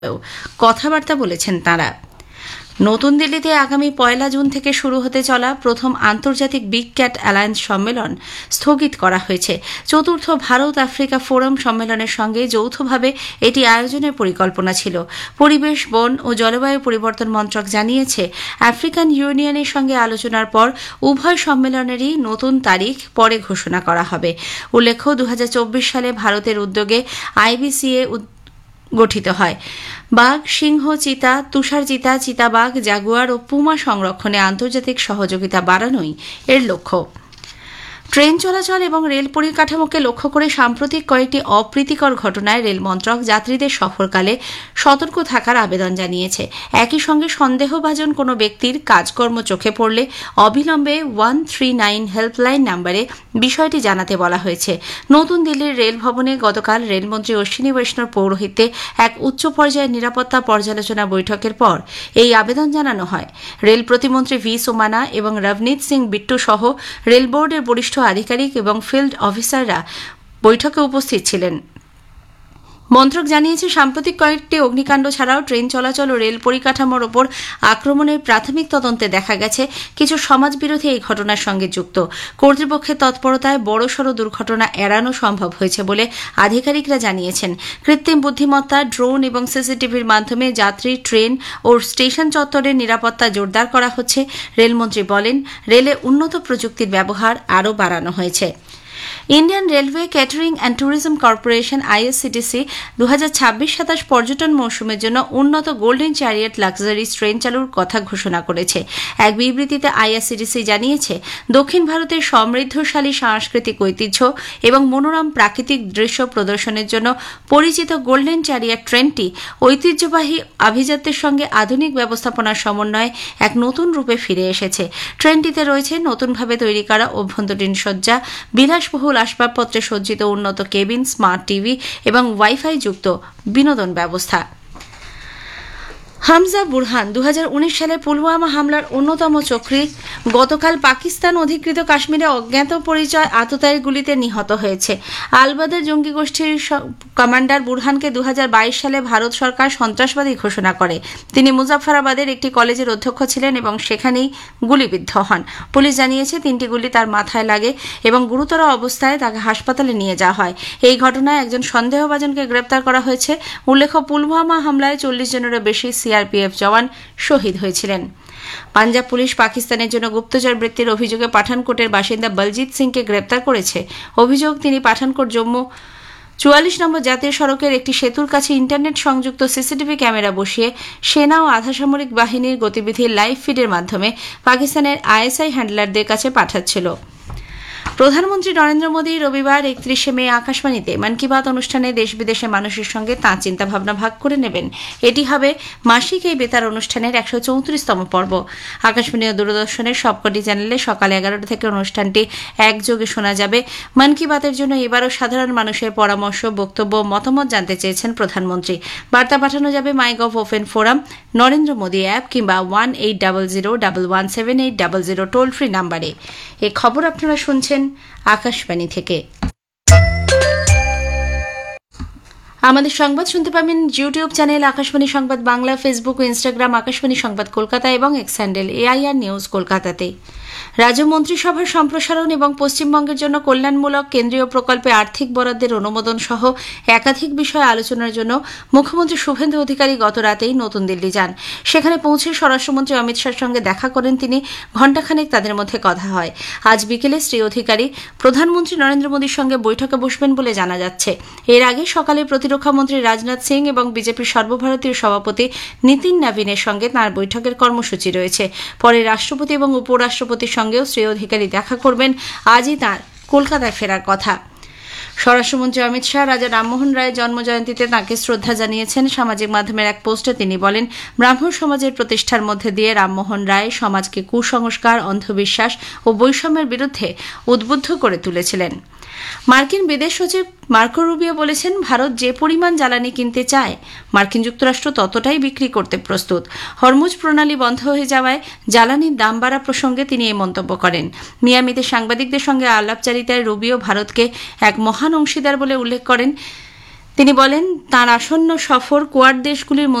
কথাবার্তা বলেছেন তাঁরা। নতুন দিল্লিতে আগামী 1 জুন থেকে শুরু হতে চলা প্রথম আন্তর্জাতিক বিগ ক্যাট অ্যালায়েন্স সম্মেলন স্থগিত করা হয়েছে। চতুর্থ ভারত আফ্রিকা ফোরাম সম্মেলনের সঙ্গে যৌথভাবে এটি আয়োজনের পরিকল্পনা ছিল। পরিবেশ, বন ও জলবায়ু পরিবর্তন মন্ত্রক জানিয়েছে, আফ্রিকান ইউনিয়নের সঙ্গে আলোচনার পর উভয় সম্মেলনেরই নতুন তারিখ পরে ঘোষণা করা হবে। উল্লেখ্য, 2024 সালে ভারতের উদ্যোগে IBCA গঠিত হয়। বাঘ, সিংহ, চিতা, তুষার চিতা, চিতাবাঘ, জাগুয়ার ও পুমা সংরক্ষণে আন্তর্জাতিক সহযোগিতা বাড়ানোই এর লক্ষ্য। ট্রেন চলাচল এবং রেল পরিকাঠামোকে লক্ষ্য করে সাম্প্রতিক কয়েকটি অপ্রীতিকর ঘটনায় রেল মন্ত্রক যাত্রীদের সফরকালে সতর্ক থাকার আবেদন জানিয়েছে। একই সঙ্গে সন্দেহভাজন কোনো ব্যক্তির কাজকর্ম চোখে পড়লে অবিলম্বে 139 হেল্পলাইন নম্বরে বিষয়টি জানাতে বলা হয়েছে। নতুন দিল্লির রেল ভবনে গতকাল রেলমন্ত্রী অশ্বিনী বৈষ্ণব পৌরোহিত্যে এক উচ্চ পর্যায়ের নিরাপত্তা পর্যালোচনা বৈঠকের পর এই আবেদন জানানো হয়। রেল প্রতিমন্ত্রী ভি সোমানা এবং রবনীত সিং বিট্টু সহ রেল বোর্ডের বরিষ্ঠ আধিকারিক এবং ফিল্ড অফিসাররা বৈঠকে উপস্থিত ছিলেন। মন্ত্রক জানিয়েছে, সাম্প্রতিক কয়েকটি অগ্নিকাণ্ড ছাড়াও ট্রেন চলাচল ও রেল পরিকাঠামোর ওপর আক্রমণের প্রাথমিক তদন্তে দেখা গেছে কিছু সমাজবিরোধী এই ঘটনার সঙ্গে যুক্ত। কর্তৃপক্ষের তৎপরতায় বড়সড় দুর্ঘটনা এড়ানো সম্ভব হয়েছে বলে আধিকারিকরা জানিয়েছেন। কৃত্রিম বুদ্ধিমত্তা, ড্রোন এবং সিসিটিভির মাধ্যমে যাত্রী, ট্রেন ও স্টেশন চত্বরের নিরাপত্তা জোরদার করা হচ্ছে। রেলমন্ত্রী বলেন, রেলে উন্নত প্রযুক্তির ব্যবহার আরও বাড়ানো হয়েছে। Indian railway catering and tourism corporation ISCTC 2026-27 পর্যটন মৌসুমের জন্য উন্নত গোল্ডেন চ্যারিয়ট লাক্সারি ট্রেন চালুর কথা ঘোষণা করেছে। এক বিবৃতিতে ISCTC জানিয়েছে, দক্ষিণ ভারতের সমৃদ্ধশালী সাংস্কৃতিক ঐতিহ্য এবং মনোরম প্রাকৃতিক দৃশ্য প্রদর্শনের জন্য পরিচিত গোল্ডেন চ্যারিয়ট ট্রেনটি ঐতিহ্যবাহী আভিজাত্যের সঙ্গে আধুনিক ব্যবস্থাপনার সমন্বয়ে এক নতুন রূপে ফিরে এসেছে। ট্রেনটিতে রয়েছে নতুনভাবে তৈরি করা অভ্যন্তরীণ সজ্জা, বিলাসবহুল আসবাবপত্রে সজ্জিত উন্নত কেবিন, স্মার্ট টিভি এবং ওয়াইফাই যুক্ত বিনোদন ব্যবস্থা। হামজা বুরহান 2019 সালে পুলওয়ামা হামলার অন্যতম চক্রী গতকাল পাকিস্তান অধিকৃত কাশ্মীরে অজ্ঞাত পরিচয় আততায়ীর গুলিতে নিহত হয়েছে। আল-বাদর জঙ্গি গোষ্ঠীর কমান্ডার বুরহানকে 2022 সালে ভারত সরকার সন্ত্রাসবাদী ঘোষণা করে। তিনি মুজাফফরাবাদের একটি কলেজের অধ্যক্ষ ছিলেন এবং সেখানেই গুলিবিদ্ধ হন। পুলিশ জানিয়েছে, 3টি গুলি তার মাথায় লাগে এবং গুরুতর অবস্থায় তাকে হাসপাতালে নিয়ে যাওয়া হয়। এই ঘটনায় একজন সন্দেহভাজনকে গ্রেপ্তার করা হয়েছে। উল্লেখ্য, পুলওয়ামা হামলায় 40 জনেরও বেশি CRPF জওয়ান শহীদ হয়েছিলেন। পাঞ্জাব পুলিশ পাকিস্তানের জন্য গুপ্তচর বৃত্তির অভিযোগে পাঠানকোটের বাসিন্দা বলজিৎ সিংকে গ্রেপ্তার করেছে। অভিযোগ, তিনি পাঠানকোট জম্মু 44 নম্বর জাতীয় সড়কের একটি সেতুর কাছে ইন্টারনেট সংযুক্ত সিসিটিভি ক্যামেরা বসিয়ে সেনা ও আধাসামরিক বাহিনীর গতিবিধির লাইভ ফিডের মাধ্যমে পাকিস্তানের ISI হ্যান্ডলারদের কাছে পাঠাচ্ছিল। প্রধানমন্ত্রী নরেন্দ্র মোদী রবিবার 31 মে আকাশবাণীতে মন কি বাত অনুষ্ঠানে দেশ বিদেশের মানুষের সঙ্গে তাঁর চিন্তাভাবনা ভাগ করে নেবেন। এটি হবে মাসিক এই বেতার অনুষ্ঠানের 134তম পর্ব। আকাশবাণী ও দূরদর্শনের সবকটি চ্যানেলে সকাল 11টা থেকে অনুষ্ঠানটি একযোগে শোনা যাবে। মন কি বাতের জন্য এবারও সাধারণ মানুষের পরামর্শ, বক্তব্য, মতামত জানতে চেয়েছেন প্রধানমন্ত্রী। বার্তা পাঠানো যাবে MyGov open forum, Narendra Modi app কিংবা 1800117800 টোল ফ্রি নাম্বারে। এই খবর আপনারা শুনছেন আকাশবাণী থেকে। আমাদের সংবাদ শুনতে পাবেন ইউটিউব চ্যানেল আকাশবাণী সংবাদ বাংলা, ফেসবুক ও ইনস্টাগ্রাম আকাশবাণী সংবাদ কলকাতা এবং এক্স হ্যান্ডেল AIR নিউজ কলকাতাতে। রাজ্য মন্ত্রিসভার সম্প্রসারণ এবং পশ্চিমবঙ্গের জন্য কল্যাণমূলক কেন্দ্রীয় প্রকল্পে আর্থিক বরাদ্দের অনুমোদন সহ একাধিক বিষয়ে আলোচনার জন্য মুখ্যমন্ত্রী শুভেন্দু অধিকারী গত রাতেই নতুন দিল্লি যান। সেখানে পৌঁছে স্বরাষ্ট্রমন্ত্রী অমিত শাহর সঙ্গে দেখা করেন তিনি। ঘণ্টাখানেক তাদের মধ্যে কথা হয়। আজ বিকেলে শ্রী অধিকারী প্রধানমন্ত্রী নরেন্দ্র মোদীর সঙ্গে বৈঠকে বসবেন বলে জানা যাচ্ছে। এর আগে সকালে প্রতিরক্ষামন্ত্রী রাজনাথ সিং এবং বিজেপির সর্বভারতীয় সভাপতি নীতিন নবীনের সঙ্গে তাঁর বৈঠকের কর্মসূচি রয়েছে। পরে রাষ্ট্রপতি এবং উপরাষ্ট্রপতির সঙ্গেও শ্রী অধিকারী দেখা করবেন। আজই তাঁর কলকাতায় ফেরার কথা। স্বরাষ্ট্রমন্ত্রী অমিত শাহ রাজা রামমোহন রায়ের জন্মজয়ন্তীতে তাঁকে শ্রদ্ধা জানিয়েছেন। সামাজিক মাধ্যমের এক পোস্টে তিনি বলেন, ব্রাহ্ম সমাজের প্রতিষ্ঠার মধ্যে দিয়ে রামমোহন রায় সমাজকে কুসংস্কার, অন্ধবিশ্বাস ও বৈষম্যের বিরুদ্ধে উদ্বুদ্ধ করে তুলেছিলেন। মার্কিন বিদেশ সচিব মার্কো রুবিও বলেছেন, ভারত যে পরিমাণ জ্বালানি কিনতে চায় মার্কিন যুক্তরাষ্ট্র ততটাই বিক্রি করতে প্রস্তুত। হরমুজ প্রণালী বন্ধ হয়ে যাওয়ায় জ্বালানির দাম বাড়া প্রসঙ্গে তিনি এই মন্তব্য করেন। মিয়ামিতে সাংবাদিকদের সঙ্গে আলাপচারিতায় রুবিও ভারতকে এক মহান অংশীদার বলে উল্লেখ করেন। তিনি বলেন, তাঁর আসন্ন সফর কোয়াড দেশগুলির